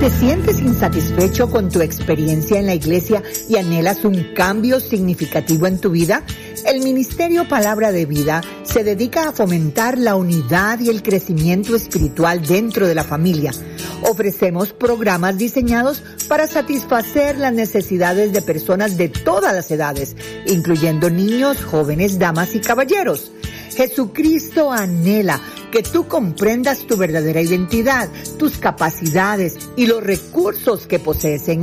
¿Te sientes insatisfecho con tu experiencia en la iglesia y anhelas un cambio significativo en tu vida? El Ministerio Palabra de Vida se dedica a fomentar la unidad y el crecimiento espiritual dentro de la familia. Ofrecemos programas diseñados para satisfacer las necesidades de personas de todas las edades, incluyendo niños, jóvenes, damas y caballeros. Jesucristo anhela que tú comprendas tu verdadera identidad, tus capacidades y los recursos que posees en